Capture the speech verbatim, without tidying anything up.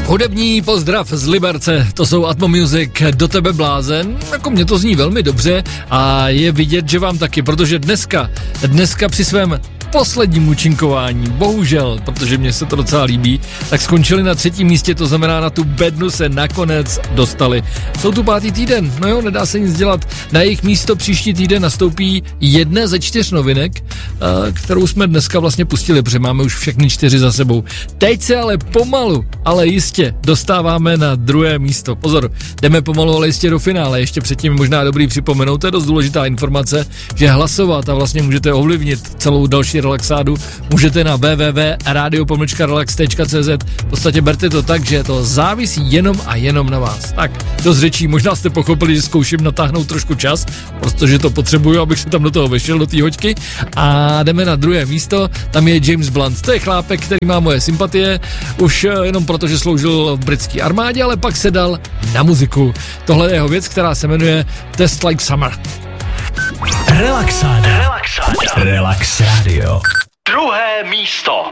Hudební pozdrav z Liberce, to jsou Atmo Music, Do tebe blázen, jako mě to zní velmi dobře a je vidět, že vám taky, protože dneska, dneska při svém posledním účinkování, bohužel, protože mě se to docela líbí, tak skončili na třetím místě, to znamená na tu bednu se nakonec dostali. Jsou tu pátý týden, no jo, nedá se nic dělat, na jejich místo příští týden nastoupí jedna ze čtyř novinek, kterou jsme dneska vlastně pustili, protože máme už všechny čtyři za sebou. Teď se ale pomalu, ale jistě dostáváme na druhé místo. Pozor, jdeme pomalu, ale jistě do finále. Ještě předtím možná dobrý připomenout, to je dost důležitá informace, že hlasovat a vlastně můžete ovlivnit celou další relaxádu můžete na w w w tečka radio pomlčka relax tečka c z. V podstatě berte to tak, že to závisí jenom a jenom na vás. Tak, dost řečí, možná jste pochopili, že zkouším natáhnout trošku čas, protože to potřebuju, abych se tam do toho vešel, do té hoďky. A jdeme na druhé místo, tam je James Blunt. To je chlápek, který má moje sympatie, už jenom proto, že sloužil v britské armádě, ale pak se dal na muziku. Tohle je jeho věc, která se jmenuje Test Like Summer. Relaxáda. Relaxáda. Relax Radio. Druhé místo.